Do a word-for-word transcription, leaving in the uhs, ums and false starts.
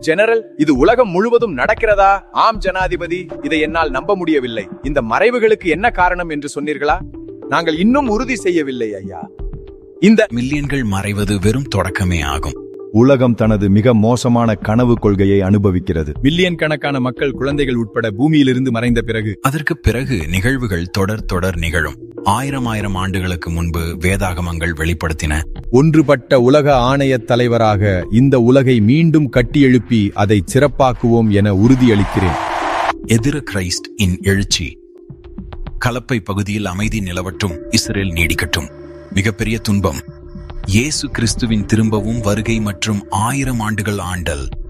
General, இது உலகம் முழுவதும் நடக்கிறதா? ஆம் ஜனாதிபதி, இதை என்னால் நம்ப முடியவில்லை. இந்த மறைவுகளுக்கு என்ன காரணம் என்று சொன்னீர்களா? நாங்கள் இன்னும் உறுதி செய்யவில்லை ஐயா. இந்த மில்லியன்கள் மறைவது வெறும் தொடக்கமே ஆகும். உலகம் தனது மிக மோசமான கனவு கொள்கையை அனுபவிக்கிறது. மில்லியன் கணக்கான மக்கள், குழந்தைகள் உட்பட பூமியிலிருந்து மறைந்த பிறகு அதற்கு பிறகு நிகழ்வுகள் தொடர் தொடர் நிகழும். ஆயிரம் ஆயிரம் ஆண்டுகளுக்கு முன்பு வேதாகமங்கள் வெளிப்படுத்தின. ஒன்றுபட்ட உலக ஆணைய தலைவராக இந்த உலகை மீண்டும் கட்டியெழுப்பி அதை சிறப்பாக்குவோம் என உறுதியளிக்கிறேன். எதிர கிரைஸ்ட் இன் எழுச்சி. கலப்பை பகுதியில் அமைதி நிலவட்டும், இஸ்ரேல் நீடிக்கட்டும். மிகப்பெரிய துன்பம் இயேசு கிறிஸ்துவின் திரும்பவும் வருகை மற்றும் ஆயிரம் ஆண்டுகள் ஆண்டல்.